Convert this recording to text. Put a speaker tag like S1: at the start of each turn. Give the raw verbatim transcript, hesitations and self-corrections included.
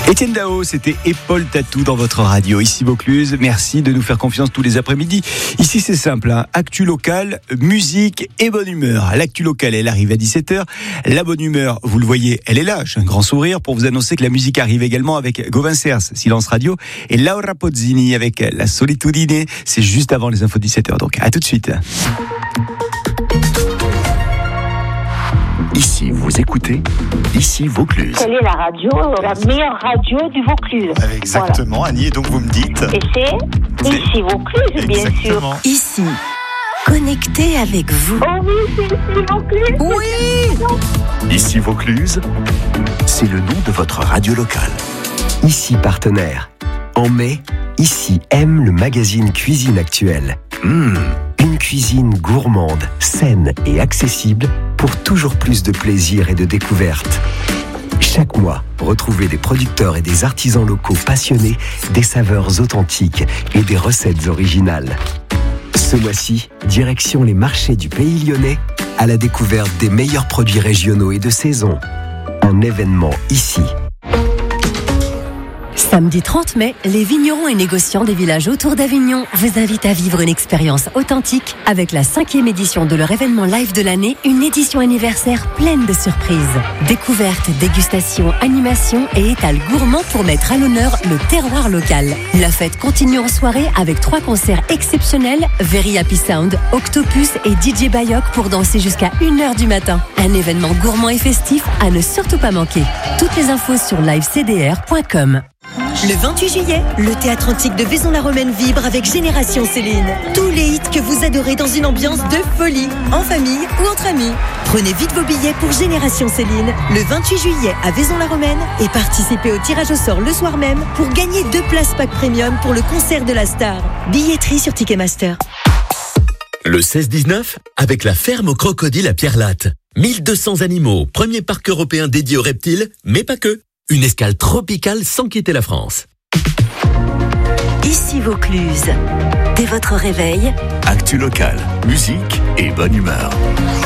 S1: Étienne Dao, c'était Épaule Tatou dans votre radio. Ici Vaucluse, merci de nous faire confiance tous les après-midi. Ici c'est simple, hein. Actu locale, musique et bonne humeur. L'actu locale, elle arrive à dix-sept heures. La bonne humeur, vous le voyez, elle est là. J'ai un grand sourire pour vous annoncer que la musique arrive également avec Gauvin Cers, Silence Radio, et Laura Pozzini avec La Solitudine. C'est juste avant les infos de dix-sept heures, donc à tout de suite.
S2: Ici, vous écoutez, ici Vaucluse.
S3: Quelle est la radio, la meilleure radio du Vaucluse?
S2: Exactement, voilà. Annie, et donc vous me dites...
S3: Et c'est ici Vaucluse, bien
S2: Exactement.
S3: sûr.
S4: Ici, connecté avec vous.
S3: Oh oui, c'est ici Vaucluse.
S4: Oui.
S2: Ici Vaucluse, c'est le nom de votre radio locale.
S5: Ici partenaire. En mai, Ici aime le magazine Cuisine Actuelle. Mmh, une cuisine gourmande, saine et accessible pour toujours plus de plaisir et de découverte. Chaque mois, retrouvez des producteurs et des artisans locaux passionnés des saveurs authentiques et des recettes originales. Ce mois-ci, direction les marchés du Pays Lyonnais à la découverte des meilleurs produits régionaux et de saison. Un événement ici.
S4: Samedi trente mai, les vignerons et négociants des villages autour d'Avignon vous invitent à vivre une expérience authentique avec la cinquième édition de leur événement live de l'année, une édition anniversaire pleine de surprises. Découvertes, dégustations, animations et étals gourmands pour mettre à l'honneur le terroir local. La fête continue en soirée avec trois concerts exceptionnels, Very Happy Sound, Octopus et D J Bayok pour danser jusqu'à une heure du matin. Un événement gourmand et festif à ne surtout pas manquer. Toutes les infos sur live c d r point com.
S6: Le vingt-huit juillet, le théâtre antique de Vaison-la-Romaine vibre avec Génération Céline. Tous les hits que vous adorez dans une ambiance de folie, en famille ou entre amis. Prenez vite vos billets pour Génération Céline le vingt-huit juillet à Vaison-la-Romaine et participez au tirage au sort le soir même pour gagner deux places pack premium pour le concert de la star. Billetterie sur Ticketmaster.
S7: Le seize dix-neuf, avec la ferme aux crocodiles à Pierre-Latte. mille deux cents animaux, premier parc européen dédié aux reptiles, mais pas que. Une escale tropicale sans quitter la France.
S4: Ici Vaucluse. Dès votre réveil,
S2: Actu local, musique et bonne humeur.